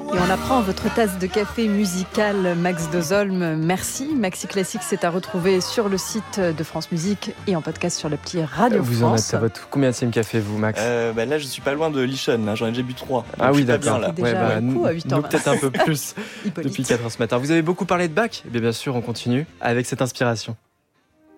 Et on apprend votre tasse de café musical, Max Dozolm. Merci. Maxi Classique, c'est à retrouver sur le site de France Musique et en podcast sur l'appli Radio Vous France. en êtes à votre combienième café, vous, Max? Là, je suis pas loin de Lichon. J'en ai déjà bu 3. Ah oui, d'accord. C'est déjà beaucoup à 8h20. Nous, peut-être un peu plus depuis 4h ce matin. Vous avez beaucoup parlé de Bach? Eh bien sûr, on continue avec cette inspiration.